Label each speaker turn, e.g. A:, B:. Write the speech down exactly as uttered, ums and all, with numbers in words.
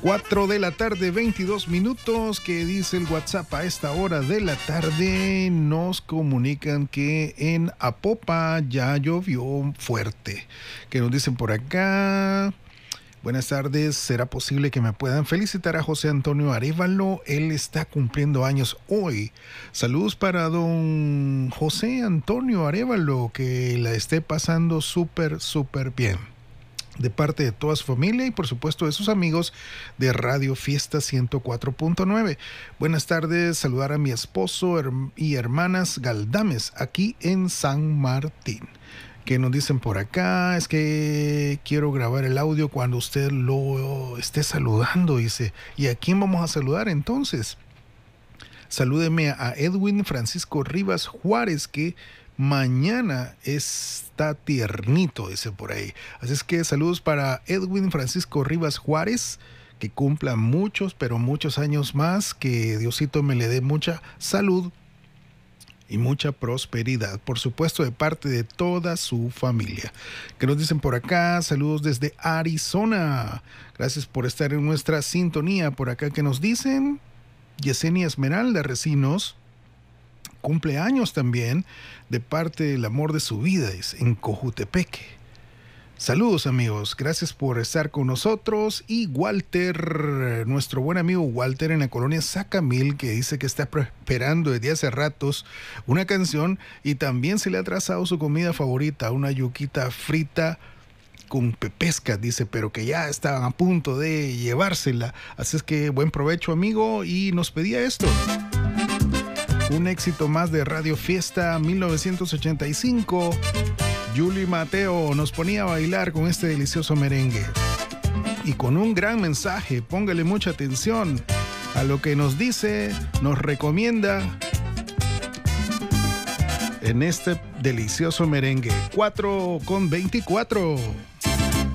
A: cuatro de la tarde, veintidós minutos. ¿Qué dice el WhatsApp a esta hora de la tarde? Nos comunican que en Apopa ya llovió fuerte. ¿Qué nos dicen por acá? Buenas tardes, ¿será posible que me puedan felicitar a José Antonio Arévalo? Él está cumpliendo años hoy. Saludos para don José Antonio Arévalo, que la esté pasando súper, súper bien. De parte de toda su familia y por supuesto de sus amigos de Radio Fiesta ciento cuatro punto nueve. Buenas tardes, saludar a mi esposo y hermanas Galdames aquí en San Martín. Que nos dicen por acá, es que quiero grabar el audio cuando usted lo esté saludando, dice. ¿Y a quién vamos a saludar entonces? Salúdeme a Edwin Francisco Rivas Juárez, que mañana está tiernito, dice por ahí. Así es que saludos para Edwin Francisco Rivas Juárez, que cumpla muchos, pero muchos años más, que Diosito me le dé mucha salud y mucha prosperidad, por supuesto, de parte de toda su familia. Que nos dicen por acá, saludos desde Arizona. Gracias por estar en nuestra sintonía. Por acá que nos dicen, Yesenia Esmeralda Recinos, cumpleaños también, de parte del amor de su vida, es en Cojutepeque. Saludos amigos, gracias por estar con nosotros. Y Walter, nuestro buen amigo Walter en la colonia Sacamil, que dice que está esperando desde hace ratos una canción y también se le ha trazado su comida favorita, una yuquita frita con pepesca, dice, pero que ya estaban a punto de llevársela. Así es que buen provecho amigo, y nos pedía esto. Un éxito más de Radio Fiesta mil novecientos ochenta y cinco. Julie Mateo nos ponía a bailar con este delicioso merengue. Y con un gran mensaje, póngale mucha atención a lo que nos dice, nos recomienda en este delicioso merengue. cuatro con veinticuatro.